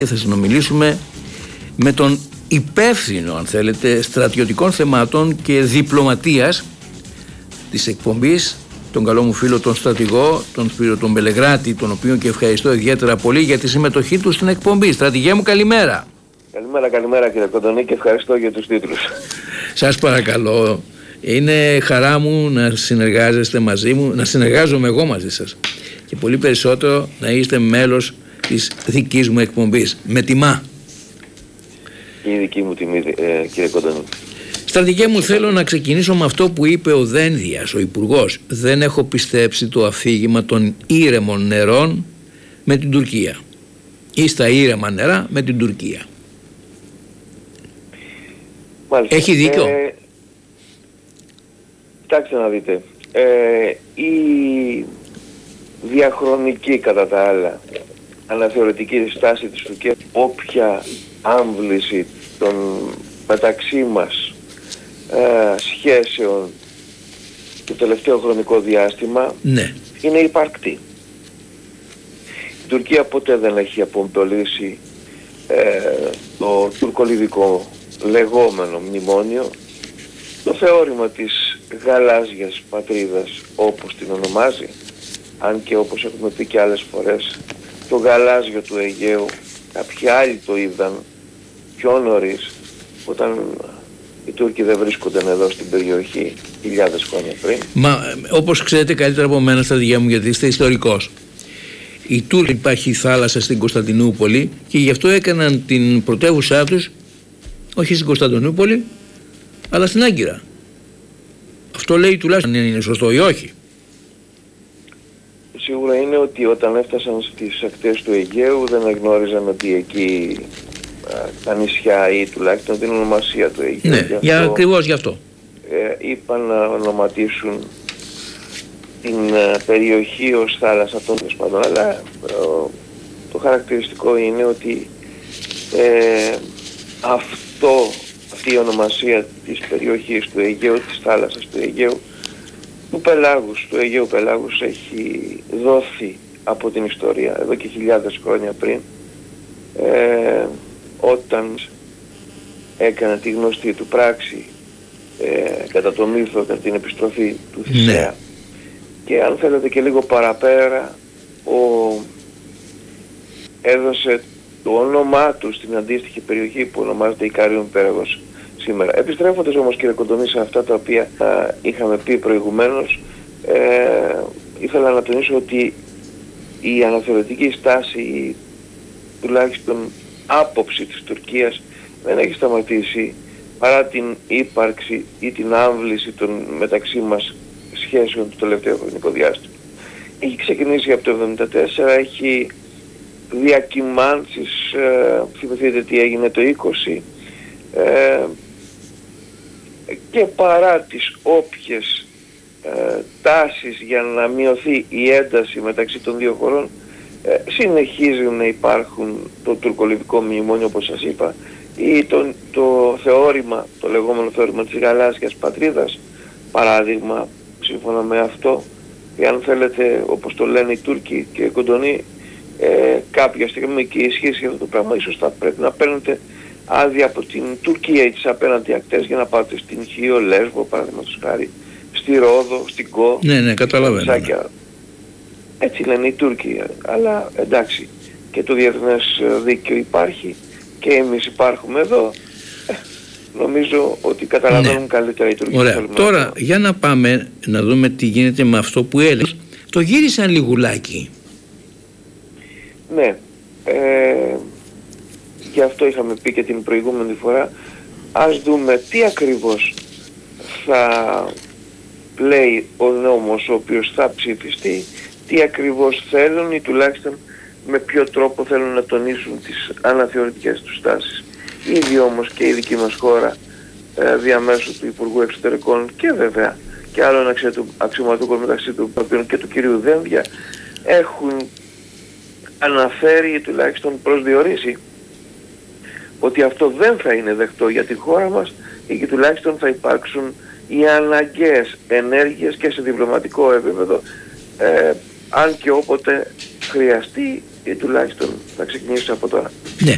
Θα συνομιλήσουμε με τον υπεύθυνο, αν θέλετε, στρατιωτικών θεμάτων και διπλωματίας της εκπομπής, τον καλό μου φίλο τον στρατηγό, τον Σπύρο τον Μπελεγράτη, τον οποίο και ευχαριστώ ιδιαίτερα πολύ για τη συμμετοχή του στην εκπομπή. Στρατηγέ μου, καλημέρα. Καλημέρα κύριε Κοντονή και ευχαριστώ για τους τίτλους. Σας παρακαλώ, είναι χαρά μου να συνεργάζεστε μαζί μου, να συνεργάζομαι εγώ μαζί σας και πολύ περισσότερο να είστε μέλος της δικής μου εκπομπής. Με τιμά. Και η δική μου τιμή, κύριε Κοντονή. Στρατηγέ μου, θέλω να ξεκινήσω με αυτό που είπε ο Δένδιας, ο Υπουργός. Δεν έχω πιστέψει το αφήγημα των ήρεμων νερών με την Τουρκία ή στα ήρεμα νερά με την Τουρκία. Μάλιστα. Έχει δίκιο. Κοιτάξτε να δείτε. Η διαχρονική κατά τα άλλα αναθεωρητική στάση της Τουρκίας, όποια άμβληση των μεταξύ μας σχέσεων το τελευταίο χρονικό διάστημα, ναι, είναι υπαρκτή. Η Τουρκία ποτέ δεν έχει απομπολίσει το τουρκολιβικό λεγόμενο μνημόνιο, το θεώρημα της γαλάζιας πατρίδας όπως την ονομάζει, αν και όπως έχουμε πει και άλλες φορές, το γαλάζιο του Αιγαίου κάποιοι άλλοι το είδαν πιο νωρίς, όταν οι Τούρκοι δεν βρίσκονταν εδώ στην περιοχή χιλιάδες χρόνια πριν. Μα όπως ξέρετε καλύτερα από μένα, στρατηγέ μου, γιατί είστε ιστορικός, οι Τούρκοι υπάρχει θάλασσα στην Κωνσταντινούπολη και γι' αυτό έκαναν την πρωτεύουσά τους όχι στην Κωνσταντινούπολη αλλά στην Άγκυρα. Αυτό λέει τουλάχιστον, αν είναι σωστό ή όχι. Σίγουρα είναι ότι όταν έφτασαν στις ακτές του Αιγαίου δεν γνώριζαν ότι εκεί τα νησιά ή τουλάχιστον την ονομασία του Αιγαίου. Ναι, ακριβώς γι' αυτό. Είπαν να ονοματίσουν την περιοχή ως θάλασσα των δεσπαντών, αλλά το χαρακτηριστικό είναι ότι αυτή η ονομασία της περιοχής του Αιγαίου, της θάλασσας του Αιγαίου, του Αιγαίου πελάγους, έχει δόθει από την ιστορία εδώ και χιλιάδες χρόνια πριν, όταν έκανε τη γνωστή του πράξη κατά το μύθο, κατά την επιστροφή του Θησέα. Ναι. Και αν θέλετε και λίγο παραπέρα, έδωσε το όνομά του στην αντίστοιχη περιοχή που ονομάζεται Ικάριον Πέραγος σήμερα. Επιστρέφοντας όμως, κύριε Κοντονή, σε αυτά τα οποία είχαμε πει προηγουμένως, ήθελα να τονίσω ότι η αναθεωρητική στάση, η τουλάχιστον άποψη της Τουρκίας, δεν έχει σταματήσει παρά την ύπαρξη ή την άμβληση των μεταξύ μας σχέσεων του τελευταίου χρονικό διάστημα. Έχει ξεκινήσει από το 1974, έχει διακυμάνσεις, θυμηθείτε τι έγινε το 20, και παρά τις όποιες τάσεις για να μειωθεί η ένταση μεταξύ των δύο χωρών, συνεχίζουν να υπάρχουν το τουρκολιβικό μνημόνιο, όπως σας είπα, ή το θεώρημα, το λεγόμενο θεώρημα της γαλάζιας πατρίδας. Παράδειγμα, σύμφωνα με αυτό, εάν θέλετε, όπως το λένε οι Τούρκοι και οι Κοντονοί, κάποια στιγμή και ισχύσει αυτό το πράγμα, ίσως θα πρέπει να παίρνετε άδεια από την Τουρκία ή τις απέναντι ακτές για να πάτε στην Χίο, Λέσβο, παραδείγματος χάρη, στη Ρόδο, στην Κο. Ναι, καταλαβαίνω. Έτσι λένε οι Τούρκοι, αλλά εντάξει, και το διεθνές δίκαιο υπάρχει και εμείς υπάρχουμε εδώ. Νομίζω ότι καταλαβαίνουν καλύτερα οι Τούρκοι. Ωραία. Τώρα για να πάμε να δούμε τι γίνεται με αυτό που έλεγες. Το γύρισαν λιγουλάκι. Ναι. Και αυτό είχαμε πει και την προηγούμενη φορά. Ας δούμε τι ακριβώς θα λέει ο νόμος ο οποίος θα ψηφιστεί, τι ακριβώς θέλουν ή τουλάχιστον με ποιο τρόπο θέλουν να τονίσουν τις αναθεωρητικές τους στάσεις. Ήδη όμως και η δική μας χώρα, διαμέσου του Υπουργού Εξωτερικών και βέβαια και άλλων αξιωματούχων μεταξύ του οποίων και του κυρίου Δένδια, έχουν αναφέρει ή τουλάχιστον προσδιορίσει ότι αυτό δεν θα είναι δεκτό για τη χώρα μας ή τουλάχιστον θα υπάρξουν οι αναγκαίες ενέργειες και σε διπλωματικό επίπεδο, αν και όποτε χρειαστεί ή τουλάχιστον θα ξεκινήσω από τώρα.